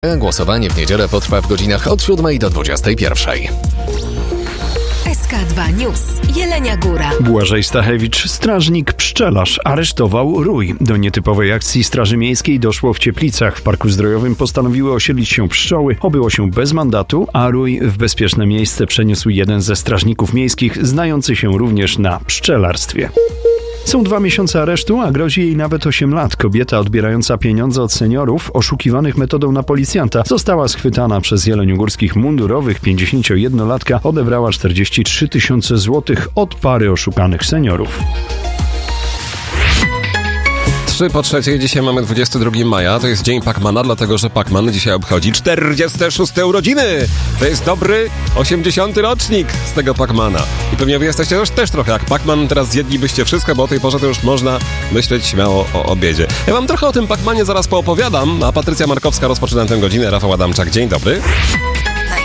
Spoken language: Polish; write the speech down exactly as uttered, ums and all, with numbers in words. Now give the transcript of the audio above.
Głosowanie w niedzielę potrwa w godzinach od siódmej do dwudziestej pierwszej. S K dwa News. Jelenia Góra. Błażej Stachewicz, strażnik pszczelarz, aresztował rój. Do nietypowej akcji Straży Miejskiej doszło w Cieplicach. W Parku Zdrojowym postanowiły osiedlić się pszczoły. Obyło się bez mandatu, a rój w bezpieczne miejsce przeniósł jeden ze strażników miejskich, znający się również na pszczelarstwie. Są dwa miesiące aresztu, a grozi jej nawet osiem lat. Kobieta odbierająca pieniądze od seniorów, oszukiwanych metodą na policjanta, została schwytana przez jeleniogórskich mundurowych. pięćdziesięciojednolatka odebrała czterdzieści trzy tysiące złotych od pary oszukanych seniorów. trzy po trzeciej, dzisiaj mamy dwudziestego drugiego maja, to jest dzień Pacmana, dlatego że Pacman dzisiaj obchodzi czterdzieste szóste urodziny. To jest dobry osiemdziesiąty rocznik z tego Pacmana. I pewnie wy jesteście już też trochę jak Pacman, teraz zjedlibyście wszystko, bo o tej porze to już można myśleć śmiało o obiedzie. Ja wam trochę o tym Pacmanie zaraz poopowiadam, a Patrycja Markowska rozpoczyna tę godzinę. Rafał Adamczak, dzień dobry.